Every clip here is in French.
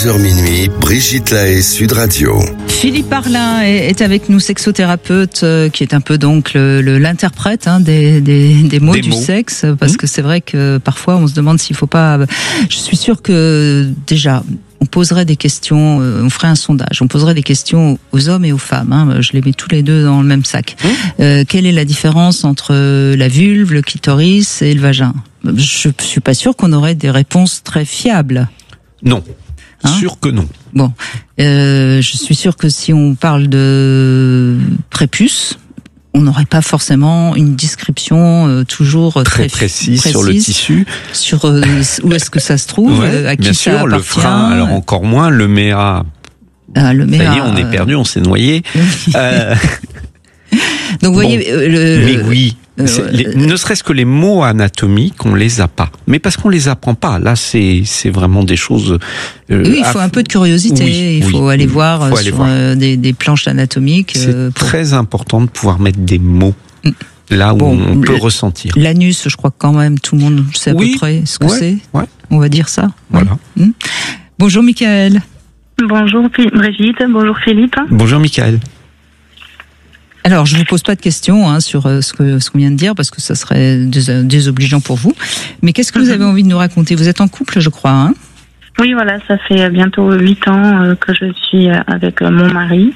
Minuit, Brigitte Lahaie, Sud Radio. Philippe Parlin est avec nous, sexothérapeute, qui est un peu donc l'interprète des mots du sexe, parce que c'est vrai que parfois on se demande s'il faut pas. Je suis sûre que déjà on poserait des questions, on ferait un sondage, on poserait des questions aux hommes et aux femmes. Je les mets tous les deux dans le même sac. Quelle est la différence entre la vulve, le clitoris et le vagin ? Je suis pas sûre qu'on aurait des réponses très fiables. Non. Sûr que non. Bon, je suis sûre que si on parle de prépuce, on n'aurait pas forcément une description toujours très précise sur le tissu, sur où est-ce que ça se trouve, à qui bien ça sûr, appartient. le frein, alors encore moins le méa. Le méa. Ça y est, on est perdu, on s'est noyé. Donc, vous voyez, mais oui. Ne serait-ce que les mots anatomiques, on les a pas. Mais parce qu'on les apprend pas. Là, c'est vraiment des choses. Oui, il faut un peu de curiosité. Il faut aller voir sur des planches anatomiques. C'est très important de pouvoir mettre des mots là où on peut ressentir. L'anus, je crois que quand même tout le monde sait à peu près ce que c'est. Ouais. On va dire ça. Voilà. Bonjour Michael. Bonjour Brigitte. Bonjour Philippe. Bonjour Michael. Alors, je vous pose pas de questions sur ce qu'on vient de dire, parce que ça serait désobligeant pour vous. Mais qu'est-ce que vous avez envie de nous raconter ? Vous êtes en couple, je crois, Oui, voilà, ça fait bientôt 8 ans que je suis avec mon mari.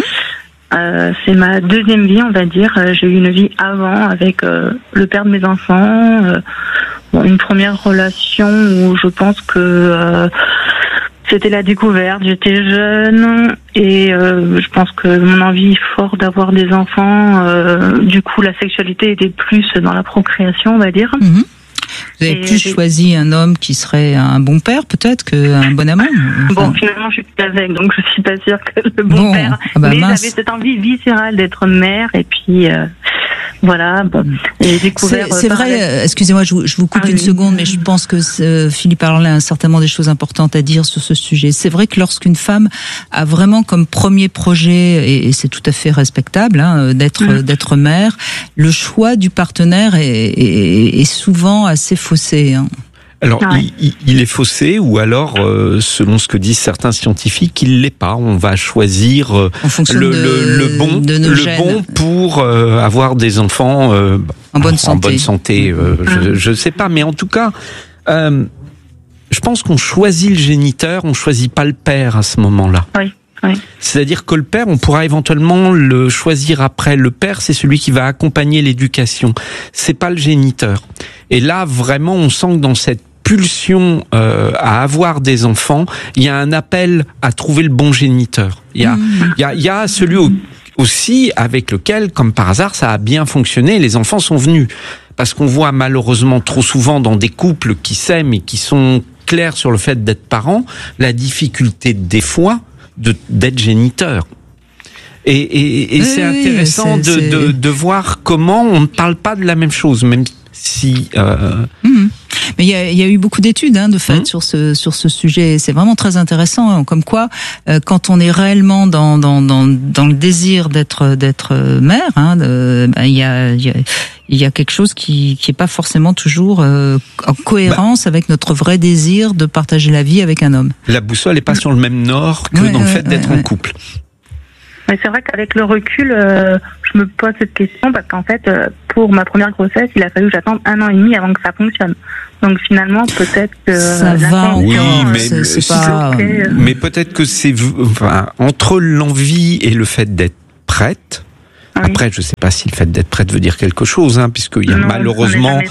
C'est ma deuxième vie, on va dire. J'ai eu une vie avant avec le père de mes enfants. Une première relation où je pense que... c'était la découverte, j'étais jeune et je pense que mon envie fort d'avoir des enfants, du coup la sexualité était plus dans la procréation, on va dire. Vous avez plus choisi un homme qui serait un bon père peut-être qu'un bon amant. Bon, finalement je suis plus avec, donc je suis pas sûre que le bon père. Mais j'avais cette envie viscérale d'être mère et puis... Voilà, et découvert. C'est vrai, excusez-moi, je vous coupe une seconde, mais je pense que Philippe Parlin a certainement des choses importantes à dire sur ce sujet. C'est vrai que lorsqu'une femme a vraiment comme premier projet, et c'est tout à fait respectable, d'être mère, le choix du partenaire est souvent assez faussé. Alors, il est faussé, ou alors, selon ce que disent certains scientifiques, il l'est pas. On va choisir le bon pour avoir des enfants en bonne santé. Je sais pas, mais en tout cas, je pense qu'on choisit le géniteur, on choisit pas le père à ce moment-là. Oui. C'est-à-dire que le père, on pourra éventuellement le choisir après. Le père, c'est celui qui va accompagner l'éducation. C'est pas le géniteur. Et là, vraiment, on sent que dans cette pulsion à avoir des enfants, il y a un appel à trouver le bon géniteur. Il y a celui aussi avec lequel, comme par hasard, ça a bien fonctionné, les enfants sont venus. Parce qu'on voit malheureusement trop souvent dans des couples qui s'aiment et qui sont clairs sur le fait d'être parents, la difficulté des fois d'être géniteur. Et c'est intéressant de voir comment on ne parle pas de la même chose, même si... Mais il y a eu beaucoup d'études de fait sur ce sujet. C'est vraiment très intéressant, comme quoi quand on est réellement dans le désir d'être mère, il y a quelque chose qui est pas forcément toujours en cohérence avec notre vrai désir de partager la vie avec un homme. La boussole est pas sur le même nord que dans le fait d'être en couple. Mais c'est vrai qu'avec le recul, je me pose cette question parce qu'en fait, pour ma première grossesse, il a fallu que j'attende 1 an et demi avant que ça fonctionne. Donc finalement, peut-être que ça va. Oui, mais c'est pas. Mais peut-être que c'est entre l'envie et le fait d'être prête. Après, je sais pas si le fait d'être prête veut dire quelque chose, puisqu'il y a malheureusement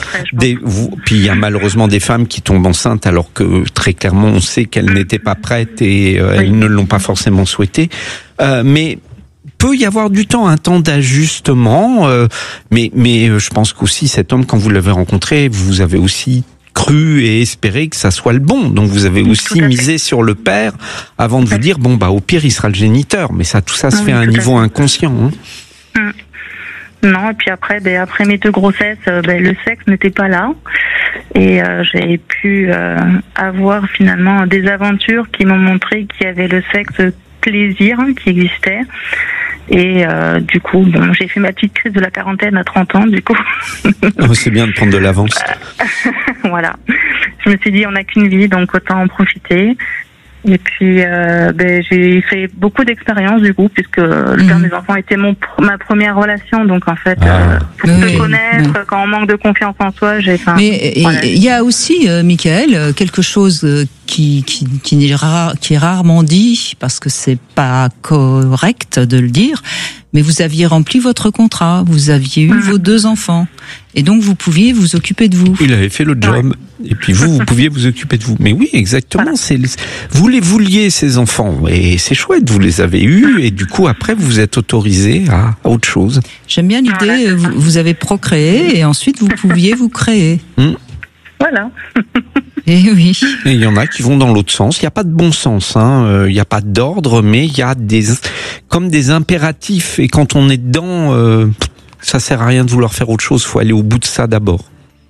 des femmes qui tombent enceintes alors que très clairement on sait qu'elles n'étaient pas prêtes et elles ne l'ont pas forcément souhaité. Mais peut y avoir du temps, un temps d'ajustement. Mais je pense qu'aussi cet homme, quand vous l'avez rencontré, vous avez aussi cru et espéré que ça soit le bon. Donc vous avez aussi misé sur le père avant de vous dire au pire il sera le géniteur. Mais tout ça se fait à un niveau inconscient. Non, et puis après mes 2 grossesses, le sexe n'était pas là. Et j'ai pu avoir finalement des aventures qui m'ont montré qu'il y avait le sexe plaisir qui existait. Et du coup, j'ai fait ma petite crise de la quarantaine à 30 ans, du coup. C'est bien de prendre de l'avance. Voilà. Je me suis dit, on n'a qu'une vie, donc autant en profiter. Et puis, j'ai fait beaucoup d'expériences du coup, puisque le père de mes enfants était ma première relation. Donc en fait, pour se connaître, quand on manque de confiance en soi, Mais il y a aussi, Michael, quelque chose qui est rarement dit, parce que c'est pas correct de le dire. Mais vous aviez rempli votre contrat, vous aviez eu vos 2 enfants, et donc vous pouviez vous occuper de vous. Il avait fait le job, et puis vous pouviez vous occuper de vous. Mais oui, exactement. Voilà. Vous les vouliez, ces enfants, et c'est chouette, vous les avez eus, et du coup après vous êtes autorisé à autre chose. J'aime bien l'idée. Vous avez procréé, et ensuite vous pouviez vous créer. Voilà. Et oui. Et il y en a qui vont dans l'autre sens. Il n'y a pas de bon sens, il n'y a pas d'ordre, mais il y a comme des impératifs. Et quand on est dedans, ça sert à rien de vouloir faire autre chose. Faut aller au bout de ça d'abord.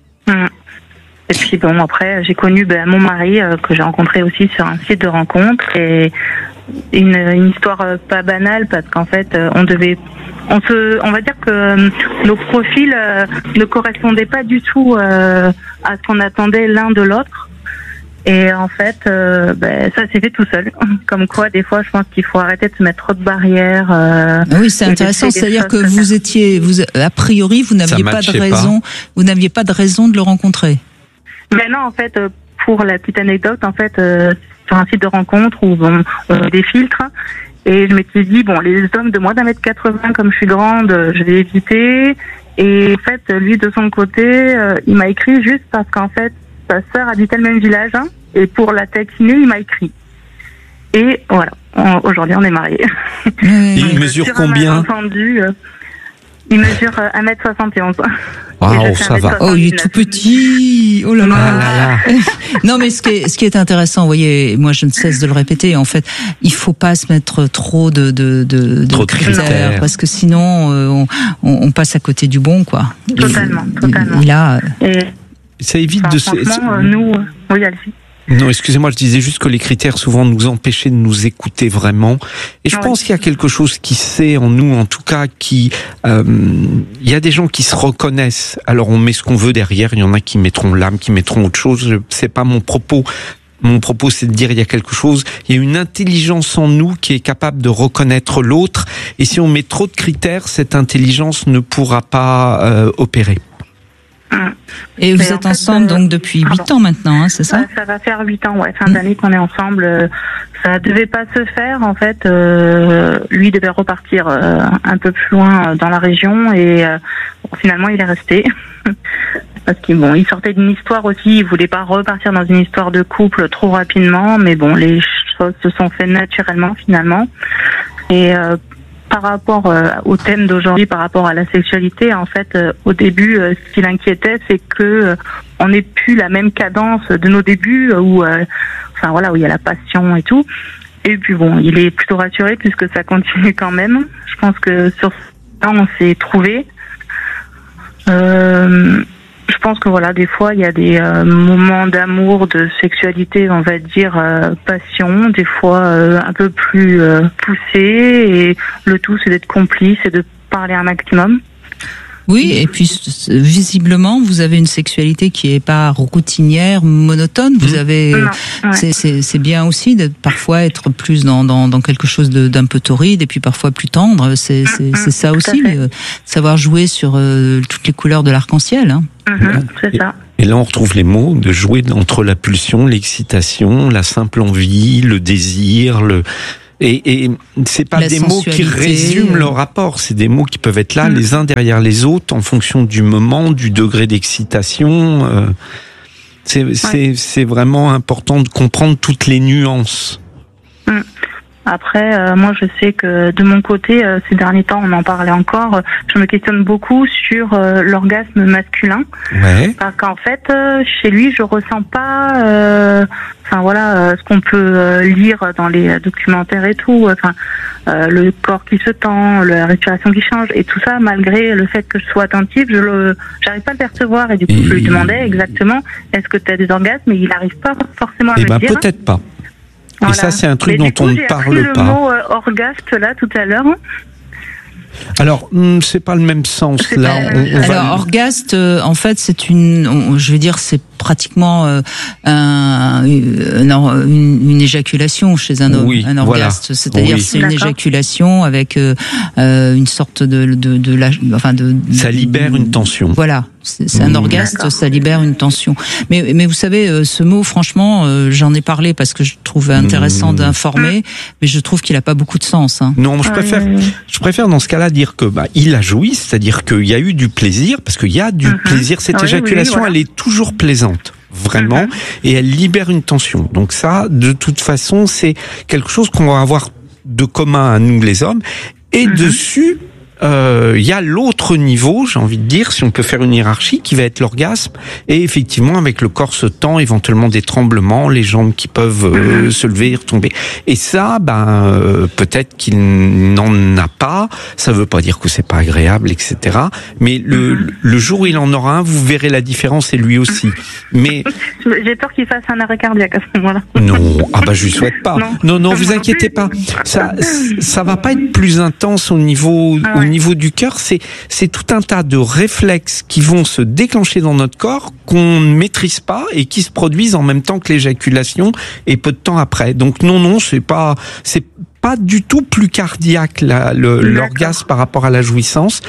Et puis après, j'ai connu mon mari que j'ai rencontré aussi sur un site de rencontre, et une histoire pas banale, parce qu'en fait, on va dire que nos profils ne correspondaient pas du tout à ce qu'on attendait l'un de l'autre. Et en fait, ça s'est fait tout seul. Comme quoi, des fois, je pense qu'il faut arrêter de se mettre trop de barrières. Oui, c'est intéressant. C'est-à-dire que a priori, vous n'aviez pas de raison, vous n'aviez pas de raison de le rencontrer. Mais non, en fait, pour la petite anecdote, en fait, sur un site de rencontre où on a des filtres. Et je m'étais dit, les hommes de moins d'1m80, comme je suis grande, je vais éviter. Et en fait, lui, de son côté, il m'a écrit juste parce qu'en fait, sa sœur habite le même village, et pour la taquiner, il m'a écrit. Et voilà, aujourd'hui, on est mariés. Il mesure combien? Il mesure 1m71. Waouh, ça va. Oh, il est tout petit. Oh là là. Non, mais ce qui est intéressant, vous voyez, moi je ne cesse de le répéter, en fait, il faut pas se mettre trop de critères, parce que sinon on passe à côté du bon, quoi. Totalement. Et là, ça évite de se... Oui, allez-y. Non, excusez-moi, je disais juste que les critères souvent nous empêchaient de nous écouter vraiment. Et je pense qu'il y a quelque chose qui sait en nous, en tout cas, il y a des gens qui se reconnaissent. Alors on met ce qu'on veut derrière, il y en a qui mettront l'âme, qui mettront autre chose. C'est pas mon propos. Mon propos, c'est de dire il y a quelque chose, il y a une intelligence en nous qui est capable de reconnaître l'autre. Et si on met trop de critères, cette intelligence ne pourra pas opérer. Et vous êtes ensemble donc depuis 8 ans maintenant, c'est ça? Ça va faire 8 ans, fin d'année qu'on est ensemble. Ça devait pas se faire, en fait. Lui devait repartir un peu plus loin dans la région, et finalement il est resté. Parce qu'il sortait d'une histoire aussi, il voulait pas repartir dans une histoire de couple trop rapidement, mais les choses se sont faites naturellement finalement. Et par rapport au thème d'aujourd'hui, par rapport à la sexualité, en fait, au début, ce qui l'inquiétait, c'est que on n'ait plus la même cadence de nos débuts, où il y a la passion et tout. Et puis il est plutôt rassuré puisque ça continue quand même. Je pense que sur ça, on s'est trouvé. Je pense que des fois il y a des moments d'amour, de sexualité, on va dire passion, des fois un peu plus poussé, et le tout c'est d'être complice et de parler un maximum. Oui, et puis visiblement vous avez une sexualité qui est pas routinière, monotone. Vous avez, c'est bien aussi de parfois être plus dans quelque chose d'un peu torride, et puis parfois plus tendre. C'est ça aussi, savoir jouer sur toutes les couleurs de l'arc-en-ciel. C'est ça. Et là, on retrouve les mots de jouer entre la pulsion, l'excitation, la simple envie, le désir, Et c'est pas des mots qui résument le rapport, c'est des mots qui peuvent être là les uns derrière les autres en fonction du moment, du degré d'excitation. C'est vraiment important de comprendre toutes les nuances. Après, moi je sais que de mon côté, ces derniers temps, on en parlait encore, je me questionne beaucoup sur l'orgasme masculin. Parce qu'en fait, chez lui, je ressens pas ce qu'on peut lire dans les documentaires et tout, le corps qui se tend, la respiration qui change, et tout ça, malgré le fait que je sois attentive, j'arrive pas à le percevoir, et du coup je lui demandais exactement, est-ce que tu as des orgasmes, mais il n'arrive pas forcément à me dire. Peut-être pas. Et ça, c'est un truc dont on ne parle pas. J'ai appris le mot orgaste là tout à l'heure. Alors, c'est pas le même sens là. Alors, orgaste, en fait, c'est pratiquement une éjaculation chez un homme, un orgasme. Voilà. C'est-à-dire c'est une éjaculation avec une sorte ça libère une tension. Voilà. C'est un orgasme, ça libère une tension. Mais vous savez, ce mot, franchement, j'en ai parlé parce que je trouve intéressant d'informer, mais je trouve qu'il a pas beaucoup de sens. Hein. Non, je préfère dans ce cas-là dire que il a joui, c'est-à-dire qu'il y a eu du plaisir, parce qu'il y a du plaisir. Cette éjaculation, elle est toujours plaisante. Vraiment, et elle libère une tension. Donc ça, de toute façon, c'est quelque chose qu'on va avoir de commun à nous les hommes. Et dessus, il y a l'autre niveau, j'ai envie de dire, si on peut faire une hiérarchie, qui va être l'orgasme. Et effectivement, avec le corps se tend, éventuellement des tremblements, les jambes qui peuvent se lever, retomber. Et ça, peut-être qu'il n'en a pas. Ça veut pas dire que c'est pas agréable, etc. Mais le jour où il en aura un, vous verrez la différence, et lui aussi. Mais j'ai peur qu'il fasse un arrêt cardiaque à ce moment-là. Non, je lui souhaite pas. Non, vous inquiétez pas. Ça va pas être plus intense au niveau du cœur. C'est tout un tas de réflexes qui vont se déclencher dans notre corps qu'on ne maîtrise pas et qui se produisent en même temps que l'éjaculation et peu de temps après. Donc non, c'est pas du tout plus cardiaque l'orgasme par rapport à la jouissance.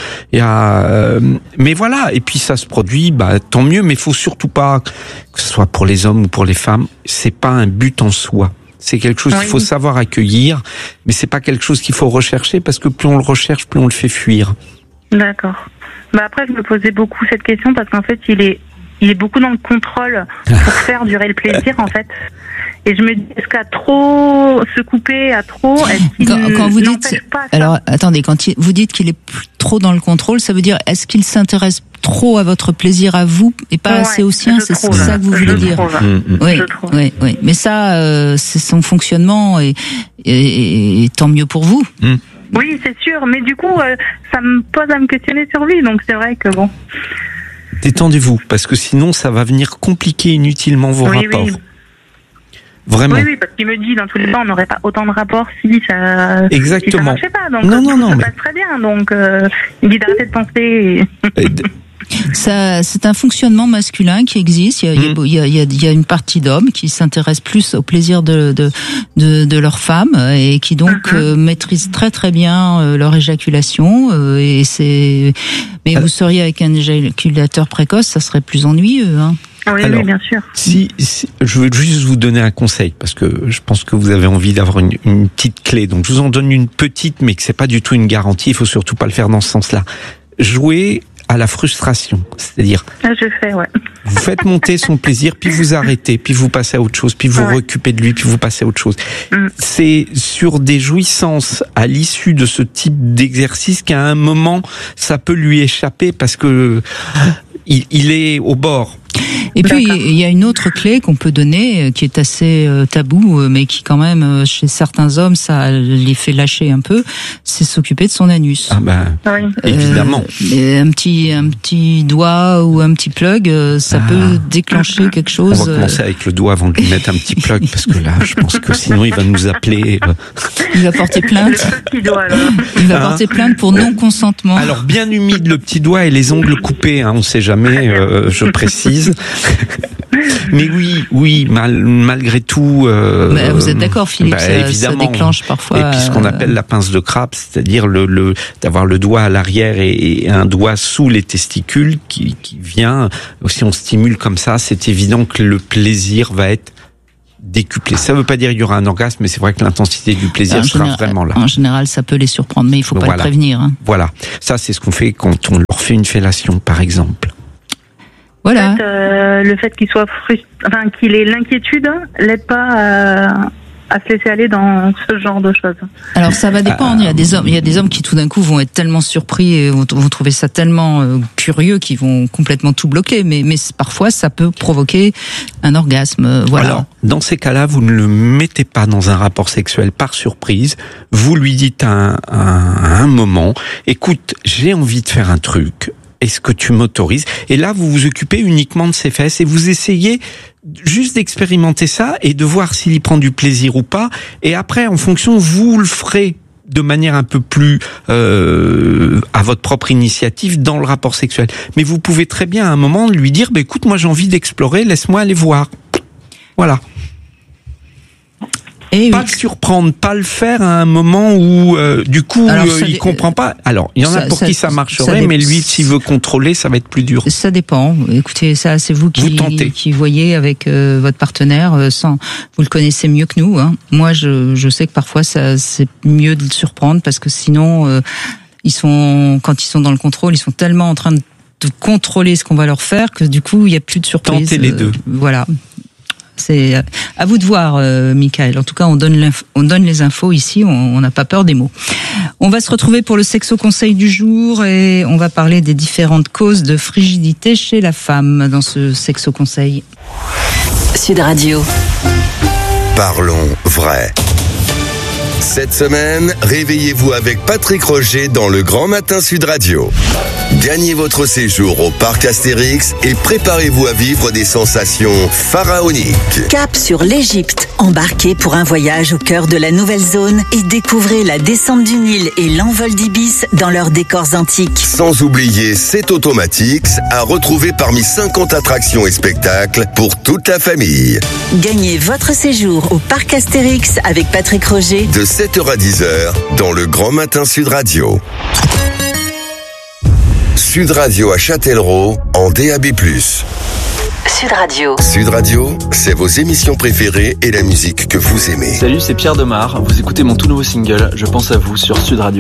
Mais voilà, et puis ça se produit, tant mieux, mais il faut surtout pas, que ce soit pour les hommes ou pour les femmes, c'est pas un but en soi. C'est quelque chose qu'il faut savoir accueillir, mais c'est pas quelque chose qu'il faut rechercher, parce que plus on le recherche, plus on le fait fuir. D'accord. Après, je me posais beaucoup cette question parce qu'en fait, il est beaucoup dans le contrôle pour faire durer le plaisir, en fait. Et je me dis, est-ce qu'à trop se couper, à trop, est-ce qu'il quand vous dites, pas ça? Alors, attendez, vous dites qu'il est trop dans le contrôle, ça veut dire, est-ce qu'il s'intéresse trop à votre plaisir à vous et pas assez au sien? C'est ça que vous voulez dire? Oui. Mais ça, c'est son fonctionnement et tant mieux pour vous. Oui, c'est sûr. Mais du coup, ça me pose à me questionner sur lui. Donc c'est vrai que bon. Détendez-vous, parce que sinon, ça va venir compliquer inutilement vos rapports. Oui. Vraiment. Oui, parce qu'il me dit, dans tous les cas, on n'aurait pas autant de rapports si ça marchait pas. Donc, ça passe très bien. Donc, il dit d'arrêter de penser. Ça, c'est un fonctionnement masculin qui existe. Il y a une partie d'hommes qui s'intéressent plus au plaisir de leur femme et qui donc maîtrisent très très bien leur éjaculation. Mais vous seriez avec un éjaculateur précoce, ça serait plus ennuyeux, hein. Oui, bien sûr. Si je veux juste vous donner un conseil, parce que je pense que vous avez envie d'avoir une petite clé. Donc je vous en donne une petite, mais que c'est pas du tout une garantie. Il faut surtout pas le faire dans ce sens-là. Jouez à la frustration, c'est-à-dire. Vous faites monter son plaisir, puis vous arrêtez, puis vous passez à autre chose, puis vous occupez de lui, puis vous passez à autre chose. C'est sur des jouissances à l'issue de ce type d'exercice qu'à un moment ça peut lui échapper parce que il est au bord. Et puis il y a une autre clé qu'on peut donner qui est assez tabou, mais qui quand même chez certains hommes ça les fait lâcher un peu, c'est s'occuper de son anus. Évidemment. Un petit doigt ou un petit plug, ça peut déclencher quelque chose. On va commencer avec le doigt avant de lui mettre un petit plug, parce que là, je pense que sinon il va nous appeler. Il va porter plainte. Il va porter plainte pour non-consentement. Alors bien humide le petit doigt et les ongles coupés, on ne sait jamais, je précise. Mais oui, malgré tout. Vous êtes d'accord, Philippe, ça déclenche parfois. Et puis ce qu'on appelle la pince de crabe, c'est-à-dire d'avoir le doigt à l'arrière et un doigt sous les testicules qui vient. Si on stimule comme ça, c'est évident que le plaisir va être décuplé. Ça ne veut pas dire qu'il y aura un orgasme, mais c'est vrai que l'intensité du plaisir sera vraiment là. En général, ça peut les surprendre, mais il ne faut pas le prévenir. Hein. Voilà, ça c'est ce qu'on fait quand on leur fait une fellation, par exemple. Voilà. En fait, le fait qu'il soit qu'il ait l'inquiétude, l'aide pas à se laisser aller dans ce genre de choses. Alors ça va dépendre. Il y a des hommes qui tout d'un coup vont être tellement surpris et vont trouver ça tellement curieux qu'ils vont complètement tout bloquer. Mais parfois ça peut provoquer un orgasme. Voilà. Alors, dans ces cas-là, vous ne le mettez pas dans un rapport sexuel par surprise. Vous lui dites à un moment, écoute, j'ai envie de faire un truc. Est-ce que tu m'autorises? Et là, vous vous occupez uniquement de ses fesses et vous essayez juste d'expérimenter ça et de voir s'il y prend du plaisir ou pas. Et après, en fonction, vous le ferez de manière un peu plus à votre propre initiative dans le rapport sexuel. Mais vous pouvez très bien à un moment lui dire écoute, moi j'ai envie d'explorer, laisse-moi aller voir. Voilà. Et pas le surprendre, pas le faire à un moment où du coup il comprend pas. Alors il y en a pour qui ça marcherait, mais lui s'il veut contrôler, ça va être plus dur. Ça dépend. Écoutez, ça c'est vous qui voyez avec votre partenaire. Vous le connaissez mieux que nous. Hein. Moi je sais que parfois ça c'est mieux de le surprendre parce que sinon quand ils sont dans le contrôle, ils sont tellement en train de contrôler ce qu'on va leur faire que du coup il y a plus de surprise. Tentez les deux. Voilà. C'est à vous de voir, Michael. En tout cas, on donne les infos ici. On n'a pas peur des mots. On va se retrouver pour le sexo conseil du jour et on va parler des différentes causes de frigidité chez la femme dans ce sexo conseil. Sud Radio. Parlons vrai. Cette semaine, réveillez-vous avec Patrick Roger dans le Grand Matin Sud Radio. Gagnez votre séjour au parc Astérix et préparez-vous à vivre des sensations pharaoniques. Cap sur l'Égypte. Embarquez pour un voyage au cœur de la nouvelle zone et découvrez la descente du Nil et l'envol d'Ibis dans leurs décors antiques. Sans oublier C'est Automatics à retrouver parmi 50 attractions et spectacles pour toute la famille. Gagnez votre séjour au parc Astérix avec Patrick Roger. De 7h à 10h dans le Grand Matin Sud Radio. Sud Radio à Châtellerault en DAB+. Sud Radio. Sud Radio, c'est vos émissions préférées et la musique que vous aimez. Salut, c'est Pierre Demar. Vous écoutez mon tout nouveau single, Je pense à vous sur Sud Radio.